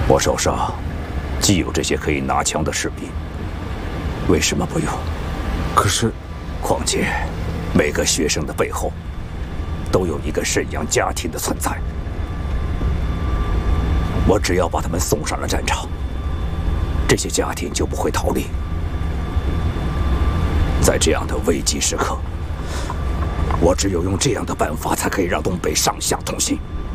我手上既有这些可以拿枪的士兵，为什么不用？ 可是， 况且每个学生的背后都有一个沈阳家庭的存在。我只要把他们送上了战场，这些家庭就不会逃离。在这样的危急时刻，我只有用这样的办法，才可以让东北上下同心。